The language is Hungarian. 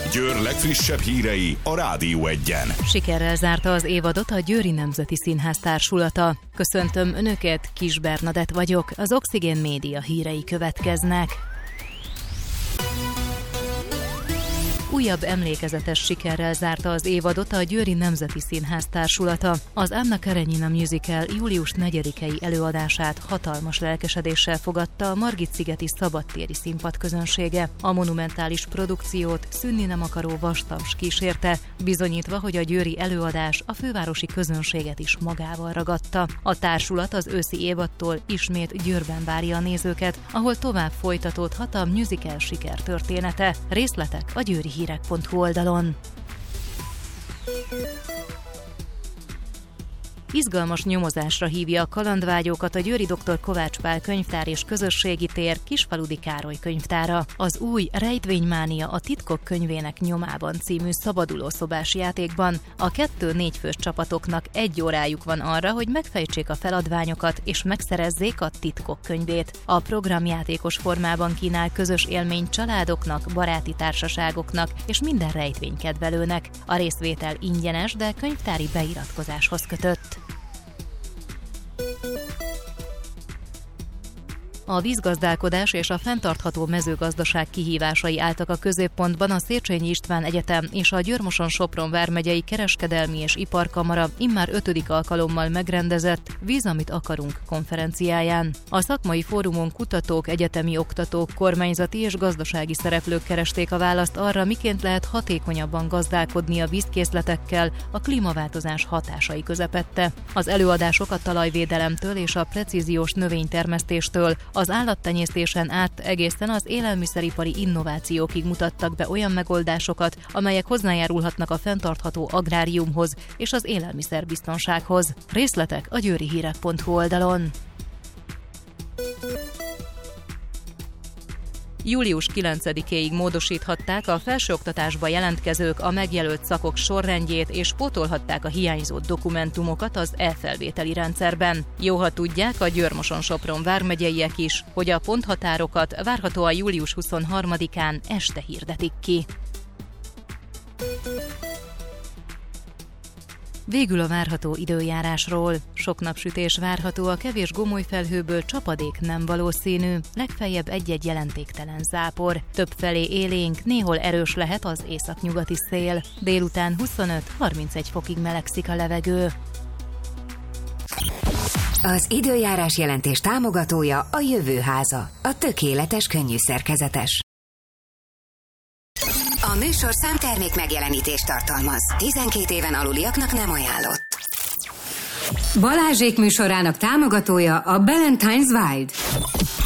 Győr legfrissebb hírei a Rádió Egyen. Sikerrel zárta az évadot a Győri Nemzeti Színház társulata. Köszöntöm Önöket, Kis Bernadett vagyok, az Oxigén Média hírei következnek. Újabb emlékezetes sikerrel zárta az évadot a Győri Nemzeti Színház társulata. Az Anna Karenina Musical július 4-i előadását hatalmas lelkesedéssel fogadta a Margit-szigeti szabadtéri színpad közönsége. A monumentális produkciót szűnni nem akaró vastams kísérte, bizonyítva, hogy a győri előadás a fővárosi közönséget is magával ragadta. A társulat az őszi évadtól ismét Győrben várja a nézőket, ahol tovább folytatódhat a musical sikertörténete. Részletek a győrihírek.hu oldalon. Izgalmas nyomozásra hívja a kalandvágyókat a győri Dr. Kovács Pál könyvtár és közösségi tér Kisfaludy Károly könyvtára. Az új Rejtvénymánia a titkok könyvének nyomában című szabadulószobás játékban a 2-4 fős csapatoknak 1 órájuk van arra, hogy megfejtsék a feladványokat és megszerezzék a titkok könyvét. A program játékos formában kínál közös élményt családoknak, baráti társaságoknak és minden rejtvénykedvelőnek. A részvétel ingyenes, de könyvtári beiratkozáshoz kötött. A vízgazdálkodás és a fenntartható mezőgazdaság kihívásai álltak a középpontban a Széchenyi István Egyetem és a Győr-Moson-Sopron vármegyei Kereskedelmi és Iparkamara immár 5. alkalommal megrendezett Víz, amit akarunk konferenciáján. A szakmai fórumon kutatók, egyetemi oktatók, kormányzati és gazdasági szereplők keresték a választ arra, miként lehet hatékonyabban gazdálkodni a vízkészletekkel a klímaváltozás hatásai közepette. Az előadások a talajvédelemtől és a precíziós növénytermesztéstől, az állattenyésztésen át egészen az élelmiszeripari innovációkig mutattak be olyan megoldásokat, amelyek hozzájárulhatnak a fenntartható agráriumhoz és az élelmiszerbiztonsághoz. Részletek a győrihírek.hu oldalon. Július 9-éig módosíthatták a felsőoktatásba jelentkezők a megjelölt szakok sorrendjét, és pótolhatták a hiányzó dokumentumokat az e-felvételi rendszerben. Jó, ha tudják a Győr-Moson-Sopron vármegyeiek is, hogy a ponthatárokat várhatóan július 23-án este hirdetik ki. Végül a várható időjárásról. Sok napsütés várható, a kevés gomolyfelhőből csapadék nem valószínű, legfeljebb egy-egy jelentéktelen zápor. Többfelé élénk, néhol erős lehet az északnyugati szél. Délután 25-31 fokig melegszik a levegő. Az időjárás jelentés támogatója a Jövőháza, a tökéletes könnyűszerkezetes. A műsor számtermék megjelenítést tartalmaz. 12 éven aluliaknak nem ajánlott. Balázsék műsorának támogatója a Ballantine's Wild.